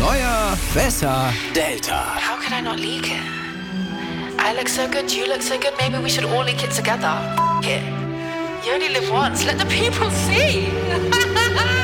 Neuer, besser, Delta. How could I not leak it? I look so good, you look so good, maybe we should all leak it together. F it. You only live once, let the people see.